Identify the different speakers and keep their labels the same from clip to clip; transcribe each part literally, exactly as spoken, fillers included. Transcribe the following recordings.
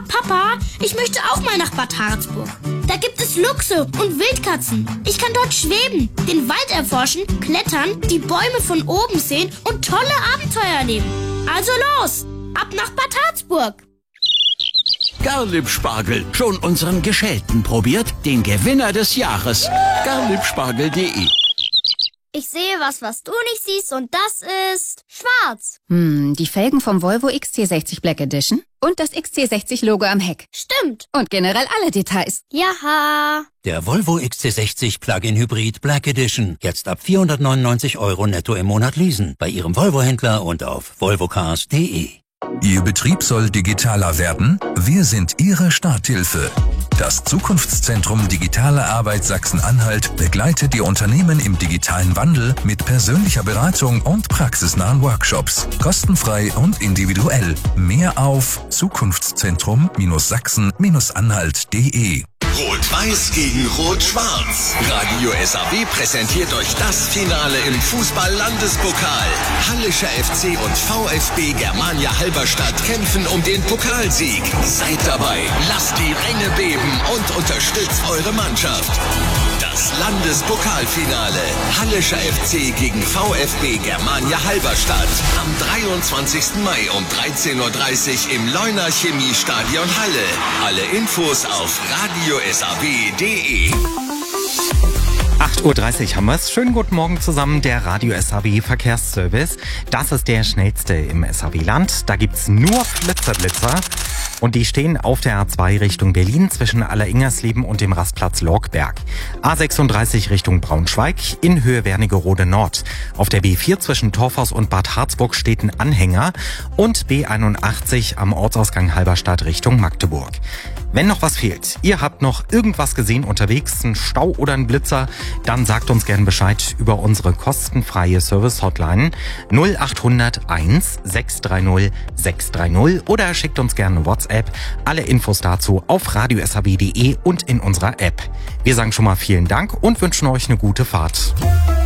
Speaker 1: Papa, ich möchte auch mal nach Bad Harzburg. Da gibt es Luchse und Wildkatzen. Ich kann dort schweben, den Wald erforschen, klettern, die Bäume von oben sehen und tolle Abenteuer erleben. Also los, ab nach Bad Harzburg.
Speaker 2: Garlip-Spargel, schon unseren Geschälten probiert? Den Gewinner des Jahres. garlipspargel punkt de.
Speaker 3: Ich sehe was, was du nicht siehst, und das ist schwarz.
Speaker 4: Hm, die Felgen vom Volvo X C sechzig Black Edition und das X C sechzig Logo am Heck.
Speaker 3: Stimmt.
Speaker 4: Und generell alle Details.
Speaker 3: Jaha.
Speaker 5: Der Volvo X C sechzig Plug-in Hybrid Black Edition. Jetzt ab vierhundertneunundneunzig Euro netto im Monat leasen. Bei Ihrem Volvo-Händler und auf volvocars punkt de.
Speaker 6: Ihr Betrieb soll digitaler werden? Wir sind Ihre Starthilfe. Das Zukunftszentrum Digitale Arbeit Sachsen-Anhalt begleitet die Unternehmen im digitalen Wandel mit persönlicher Beratung und praxisnahen Workshops. Kostenfrei und individuell. Mehr auf zukunftszentrum Sachsen Anhalt punkt de.
Speaker 7: Rot-Weiß gegen Rot-Schwarz. Radio S A W präsentiert euch das Finale im Fußball-Landespokal. Hallischer F C und VfB Germania Halberstadt kämpfen um den Pokalsieg. Seid dabei, lasst die Ränge beben und unterstützt eure Mannschaft. Das Landespokalfinale. Hallischer F C gegen VfB Germania Halberstadt. Am dreiundzwanzigsten Mai um dreizehn Uhr dreißig im Leuner Chemiestadion Halle. Alle Infos auf radio s a w punkt de.
Speaker 8: acht Uhr dreißig haben wir es. Schönen guten Morgen zusammen, der Radio S A W Verkehrsservice. Das ist der schnellste im S A W-Land. Da gibt's nur Flitzerblitzer. Und die stehen auf der A zwei Richtung Berlin zwischen Alleringersleben und dem Rastplatz Lorgberg. A sechsunddreißig Richtung Braunschweig in Höhe Wernigerode Nord. Auf der B vier zwischen Torfhaus und Bad Harzburg steht ein Anhänger. Und B einundachtzig am Ortsausgang Halberstadt Richtung Magdeburg. Wenn noch was fehlt, ihr habt noch irgendwas gesehen unterwegs, ein Stau oder ein Blitzer, dann sagt uns gern Bescheid über unsere kostenfreie Service-Hotline null acht hundert eins sechs drei null sechs drei null oder schickt uns gerne WhatsApp. Alle Infos dazu auf radio s a w punkt de und in unserer App. Wir sagen schon mal vielen Dank und wünschen euch eine gute Fahrt.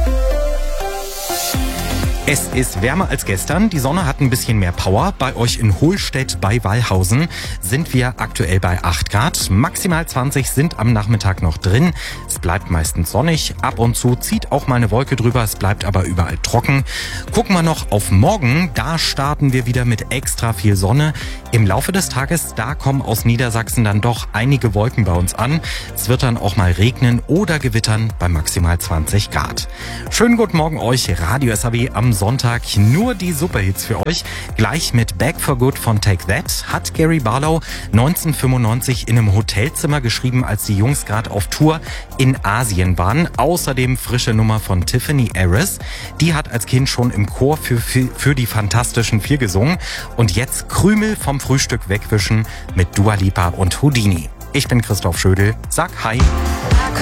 Speaker 8: Es ist wärmer als gestern, die Sonne hat ein bisschen mehr Power. Bei euch in Hohlstedt bei Wallhausen sind wir aktuell bei acht Grad. Maximal zwanzig sind am Nachmittag noch drin. Es bleibt meistens sonnig, ab und zu zieht auch mal eine Wolke drüber, es bleibt aber überall trocken. Gucken wir noch auf morgen, da starten wir wieder mit extra viel Sonne. Im Laufe des Tages, da kommen aus Niedersachsen dann doch einige Wolken bei uns an. Es wird dann auch mal regnen oder gewittern bei maximal zwanzig Grad. Schönen guten Morgen euch, Radio S A W am Sonntag. Nur die Superhits für euch. Gleich mit Back for Good von Take That hat Gary Barlow neunzehnhundertfünfundneunzig in einem Hotelzimmer geschrieben, als die Jungs gerade auf Tour in Asien waren. Außerdem frische Nummer von Tiffany Harris. Die hat als Kind schon im Chor für, für, für die Fantastischen Vier gesungen. Und jetzt Krümel vom Frühstück wegwischen mit Dua Lipa und Houdini. Ich bin Christoph Schödel. Sag Hi.